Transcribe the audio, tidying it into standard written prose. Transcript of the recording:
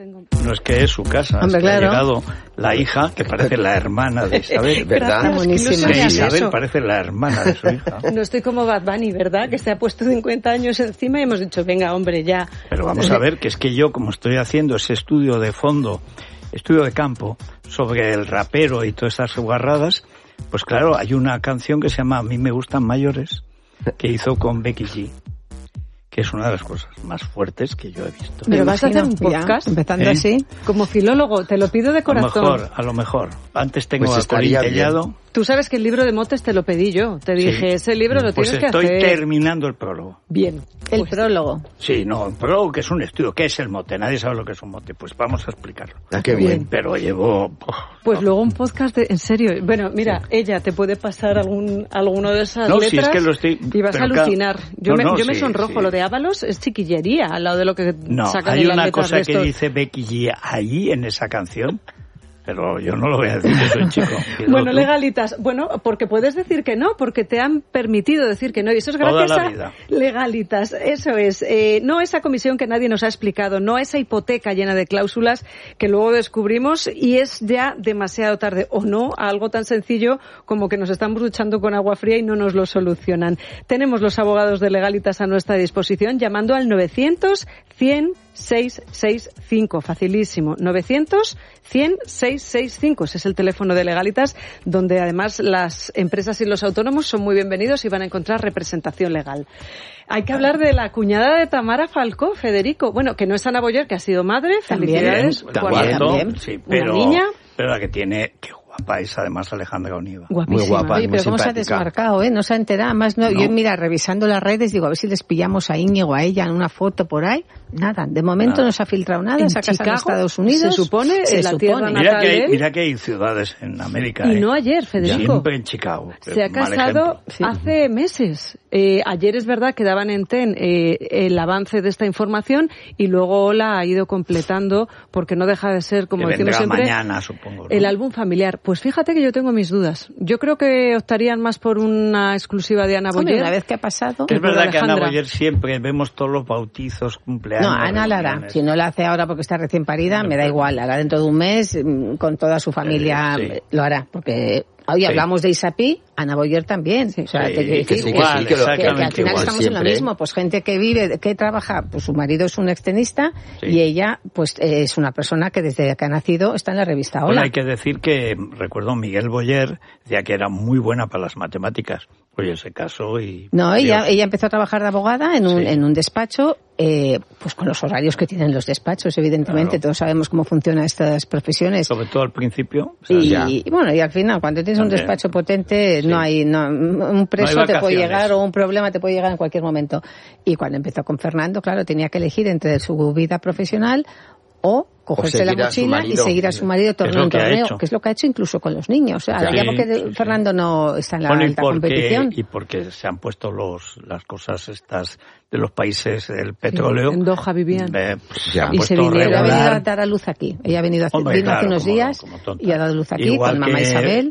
tengo. No es que es su casa, Hombre, es que claro. ha llegado la hija, que parece la hermana de Isabel. ¿Verdad? Buenísimo. Que Isabel parece la hermana de su hija. No estoy como Bad Bunny, ¿verdad? Que se ha puesto 50 años encima y hemos dicho, venga, hombre, ya. Pero vamos a ver, que es que yo, como estoy haciendo ese estudio de fondo, estudio de campo, sobre el rapero y todas esas guarradas, pues claro, hay una canción que se llama A mí me gustan mayores, que hizo con Becky G, que es una de las cosas más fuertes que yo he visto. Pero vas a hacer un Ya, podcast, empezando así. como filólogo, te lo pido de corazón. A lo mejor. Antes tengo Pues a estaría Corín Tellado. bien. Tú sabes que el libro de motes te lo pedí yo. Te dije, ese libro lo Pues tienes que estoy hacer. terminando el prólogo. Bien. El Pues, prólogo. Sí, no, el prólogo que es un estudio. ¿Qué es el mote? Nadie sabe lo que es un mote. Pues vamos a explicarlo. Ah, qué bien. Pero llevo... Pues luego un podcast en serio. Bueno, mira, ella te puede pasar alguno de esas No, letras si es que lo estoy... y vas a pero alucinar. Yo me sí, sonrojo. sí. Lo de Ábalos es chiquillería al lado de lo que No, sacan hay en las una letras cosa de que estos. dice Becky G ahí en esa canción, pero yo no lo voy a decir, que soy chico. Bueno, legalitas. Bueno, porque puedes decir que no, porque te han permitido decir que no. Y eso es Toda gracias la a vida. legalitas. Eso es. No esa comisión que nadie nos ha explicado, no esa hipoteca llena de cláusulas que luego descubrimos y es ya demasiado tarde. O no, a algo tan sencillo como que nos estamos duchando con agua fría y no nos lo solucionan. Tenemos los abogados de legalitas a nuestra disposición llamando al 900 100 665, facilísimo, 900 100 665, ese es el teléfono de Legalitas, donde además las empresas y los autónomos son muy bienvenidos y van a encontrar representación legal. Hay que hablar de la cuñada de Tamara Falcó, Federico, bueno, que no es Ana Boyer, que ha sido madre, felicidades, También, sí, pero, una niña. Pero la que tiene, qué guapa es además Alejandra Oniva. Guapísima. Muy guapa. Oye, muy pero cómo se ha simpática. desmarcado, no se ha enterado. Además, no. No. Yo, mira, revisando las redes, digo, a ver si les pillamos a Íñigo, a ella, en una foto por ahí. Nada, de momento Nada. no se ha filtrado nada. En Se ha casado en Chicago, Estados Unidos. se supone, en la tierra natal. Mira que hay ciudades en América. Y no ayer, Federico. Siempre en Chicago. Se ha Mal casado ejemplo. hace meses. Ayer es verdad que daban en TEN el avance de esta información y luego la ha ido completando porque no deja de ser, como Que decimos vendrá siempre, mañana, supongo, ¿no? el álbum familiar. Pues fíjate que yo tengo mis dudas. Yo creo que optarían más por una exclusiva de Ana Hombre, Boyer. una vez que ha pasado. Que es verdad que Ana Alejandra. Boyer siempre vemos todos los bautizos, cumpleaños. No, Ana la hará. reuniones. Si no la hace ahora porque está recién parida, me da igual. La hará dentro de un mes, con toda su familia, Sí. lo hará. Porque hoy hablamos de Isapi, Ana Boyer también. O sea, Sí, te quiero que decir, sí, igual, que lo- que al exactamente final igual. estamos en lo siempre. mismo. Pues gente que vive, que trabaja, pues su marido es un extenista Sí. y ella, pues es una persona que desde que ha nacido está en la revista Bueno, Hola. hay que decir que, recuerdo, Miguel Boyer decía que era muy buena para las matemáticas. Oye, se casó y... No, ella Dios. empezó a trabajar de abogada en un, Sí. en un despacho, pues con los horarios que tienen los despachos, evidentemente. Claro. Todos sabemos cómo funcionan estas profesiones. Sobre todo al principio. o sea, Y bueno, y al final, cuando tienes un También. despacho potente, Sí. un preso No hay te puede vacaciones. llegar o un problema te puede llegar en cualquier momento. Y cuando empezó con Fernando, claro, tenía que elegir entre su vida profesional o cogerse la seguir a su mochila y marido. seguir a su marido Es torneo lo en que ha torneo, hecho. que es lo que ha hecho incluso con los niños. Ahora Sí, ya porque sí, sí. Fernando no está en la Bueno, alta competición. y porque se han puesto las cosas estas de los países del petróleo. En Doha vivían. Se Ya. han Y puesto se vinieron. Pero ha venido a regular. dar a luz aquí. Ella ha venido Hombre, vino hace claro, unos como- días como tonta. y ha dado luz aquí Igual con mamá que Isabel.